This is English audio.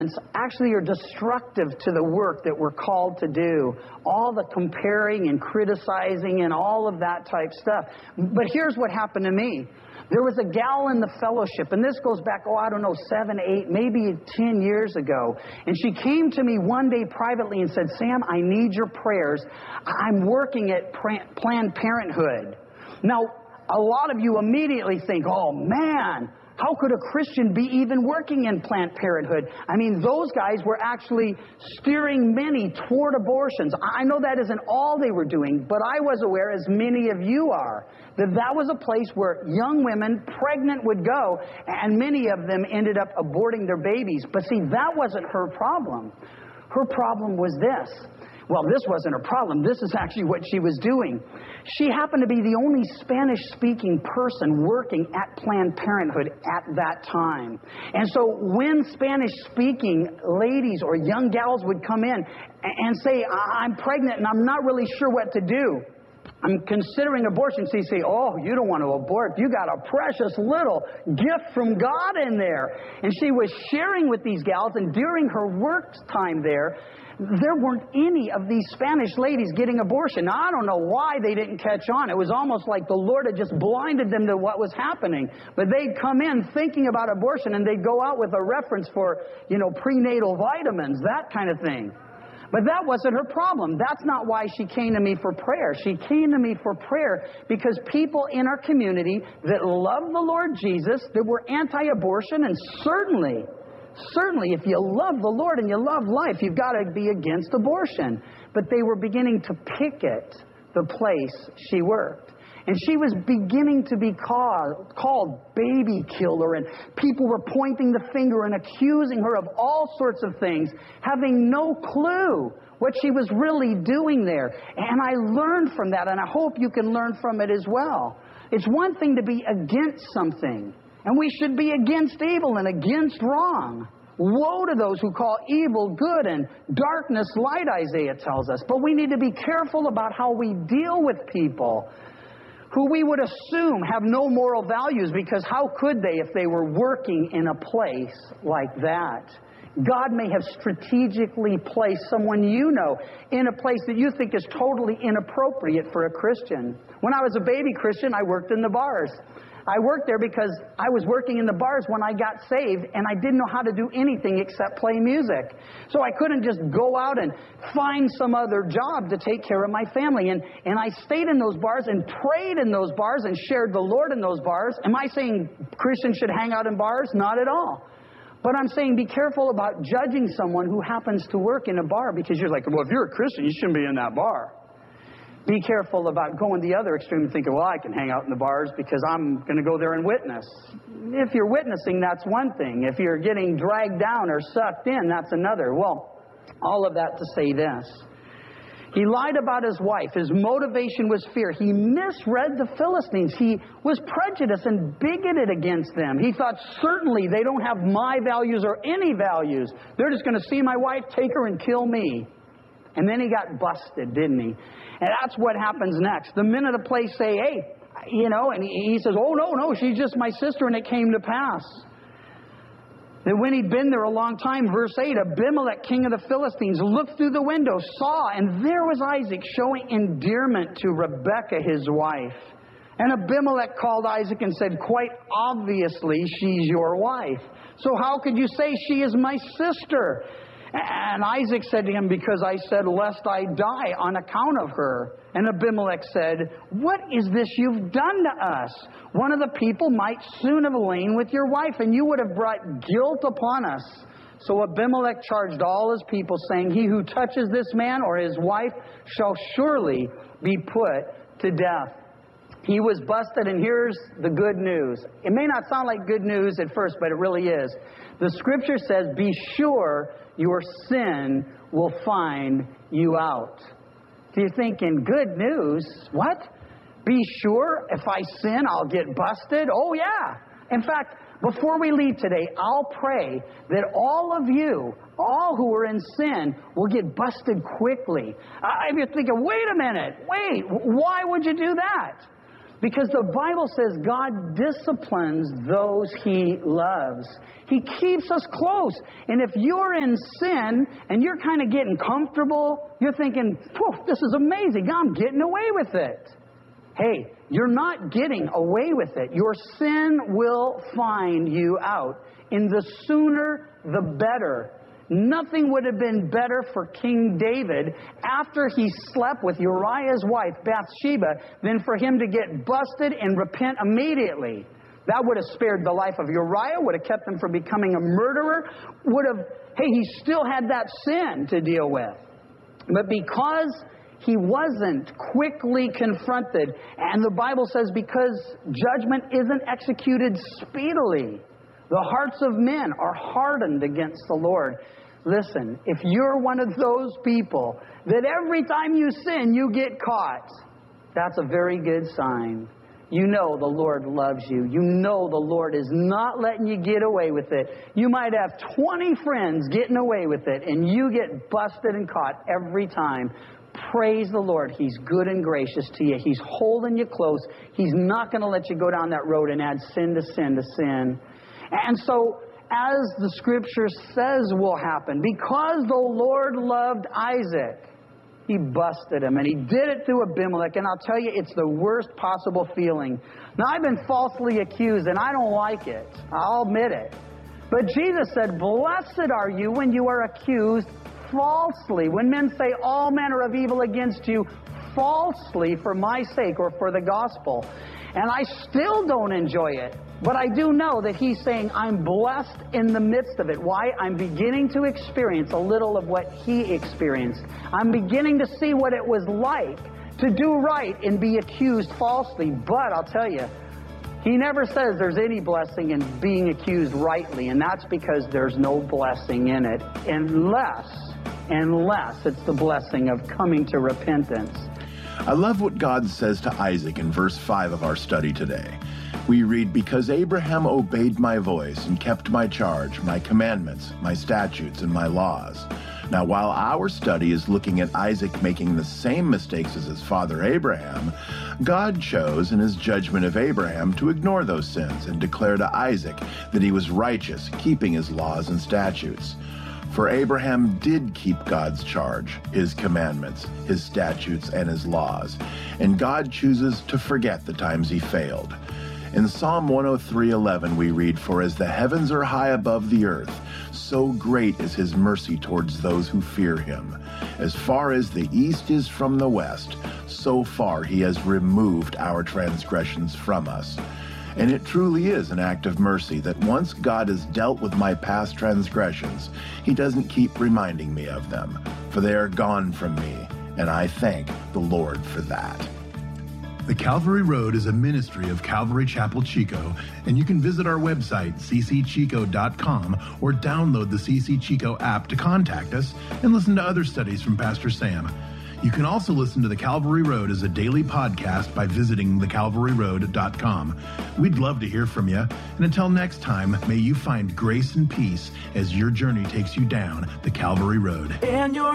actually are destructive to the work that we're called to do. All the comparing and criticizing and all of that type stuff. But here's what happened to me. There was a gal in the fellowship, and this goes back, 7, 8, maybe 10 years ago. And she came to me one day privately and said, Sam, I need your prayers. I'm working at Planned Parenthood. Now, a lot of you immediately think, oh man, how could a Christian be even working in Planned Parenthood? I mean, those guys were actually steering many toward abortions. I know that isn't all they were doing, but I was aware, as many of you are, that was a place where young women, pregnant, would go, and many of them ended up aborting their babies. But see, that wasn't her problem. Her problem was this. Well, this wasn't her problem. This is actually what she was doing. She happened to be the only Spanish-speaking person working at Planned Parenthood at that time. And so when Spanish-speaking ladies or young gals would come in and say, I'm pregnant and I'm not really sure what to do, I'm considering abortion. So you say, oh, you don't want to abort. You got a precious little gift from God in there. And she was sharing with these gals, and during her work time there weren't any of these Spanish ladies getting abortion. Now, I don't know why they didn't catch on. It was almost like the Lord had just blinded them to what was happening. But they'd come in thinking about abortion, and they'd go out with a reference for, prenatal vitamins, that kind of thing. But that wasn't her problem. That's not why she came to me for prayer. She came to me for prayer because people in our community that love the Lord Jesus, that were anti-abortion, and certainly, if you love the Lord and you love life, you've got to be against abortion. But they were beginning to picket the place she worked. And she was beginning to be called baby killer, and people were pointing the finger and accusing her of all sorts of things, having no clue what she was really doing there. And I learned from that, and I hope you can learn from it as well. It's one thing to be against something, and we should be against evil and against wrong. Woe to those who call evil good and darkness light, Isaiah tells us. But we need to be careful about how we deal with people who we would assume have no moral values, because how could they if they were working in a place like that? God may have strategically placed someone in a place that you think is totally inappropriate for a Christian. When I was a baby Christian, I worked in the bars. I worked there because I was working in the bars when I got saved, and I didn't know how to do anything except play music. So I couldn't just go out and find some other job to take care of my family. And I stayed in those bars and prayed in those bars and shared the Lord in those bars. Am I saying Christians should hang out in bars? Not at all. But I'm saying be careful about judging someone who happens to work in a bar, because you're like, well, if you're a Christian, you shouldn't be in that bar. Be careful about going the other extreme and thinking, well, I can hang out in the bars because I'm going to go there and witness. If you're witnessing, that's one thing. If you're getting dragged down or sucked in, that's another. Well, all of that to say this. He lied about his wife. His motivation was fear. He misread the Philistines. He was prejudiced and bigoted against them. He thought, certainly they don't have my values or any values. They're just going to see my wife, take her, and kill me. And then he got busted, didn't he? And that's what happens next. The men of the place say, hey, and he says, oh, no, she's just my sister, and it came to pass. That when he'd been there a long time, verse 8, Abimelech, king of the Philistines, looked through the window, saw, and there was Isaac showing endearment to Rebekah, his wife. And Abimelech called Isaac and said, quite obviously, she's your wife. So how could you say she is my sister? And Isaac said to him, because I said, lest I die on account of her. And Abimelech said, what is this you've done to us? One of the people might soon have lain with your wife, and you would have brought guilt upon us. So Abimelech charged all his people, saying, he who touches this man or his wife shall surely be put to death. He was busted, and here's the good news. It may not sound like good news at first, but it really is. The Scripture says, be sure your sin will find you out. So you're thinking, good news? What? Be sure if I sin, I'll get busted? Oh, yeah. In fact, before we leave today, I'll pray that all of you, all who are in sin, will get busted quickly. If you're thinking, wait a minute, why would you do that? Because the Bible says God disciplines those He loves. He keeps us close. And if you're in sin and you're kind of getting comfortable, you're thinking, this is amazing. I'm getting away with it. Hey, you're not getting away with it. Your sin will find you out. And the sooner, the better. Nothing would have been better for King David after he slept with Uriah's wife, Bathsheba, than for him to get busted and repent immediately. That would have spared the life of Uriah, would have kept him from becoming a murderer, he still had that sin to deal with. But because he wasn't quickly confronted, and the Bible says because judgment isn't executed speedily, the hearts of men are hardened against the Lord. Listen, if you're one of those people that every time you sin, you get caught, that's a very good sign. You know the Lord loves you. You know the Lord is not letting you get away with it. You might have 20 friends getting away with it, and you get busted and caught every time. Praise the Lord. He's good and gracious to you. He's holding you close. He's not going to let you go down that road and add sin to sin to sin. And so, as the Scripture says will happen, because the Lord loved Isaac, He busted him, and He did it through Abimelech. And I'll tell you, it's the worst possible feeling. Now, I've been falsely accused, and I don't like it. I'll admit it. But Jesus said, blessed are you when you are accused falsely. When men say all manner of evil against you falsely for my sake or for the gospel. And I still don't enjoy it. But I do know that He's saying, I'm blessed in the midst of it. Why? I'm beginning to experience a little of what He experienced. I'm beginning to see what it was like to do right and be accused falsely. But I'll tell you, He never says there's any blessing in being accused rightly. And that's because there's no blessing in it. Unless it's the blessing of coming to repentance. I love what God says to Isaac in verse 5 of our study today. We read, because Abraham obeyed my voice and kept my charge, my commandments, my statutes, and my laws. Now, while our study is looking at Isaac making the same mistakes as his father Abraham, God chose in His judgment of Abraham to ignore those sins and declare to Isaac that he was righteous, keeping his laws and statutes. For Abraham did keep God's charge, His commandments, His statutes, and His laws, and God chooses to forget the times he failed. In Psalm 103:11 we read, for as the heavens are high above the earth, so great is His mercy towards those who fear Him. As far as the east is from the west, so far He has removed our transgressions from us. And it truly is an act of mercy that once God has dealt with my past transgressions, He doesn't keep reminding me of them, for they are gone from me, and I thank the Lord for that. The Calvary Road is a ministry of Calvary Chapel Chico, and you can visit our website, ccchico.com, or download the CC Chico app to contact us and listen to other studies from Pastor Sam. You can also listen to The Calvary Road as a daily podcast by visiting thecalvaryroad.com. We'd love to hear from you, and until next time, may you find grace and peace as your journey takes you down the Calvary Road. And your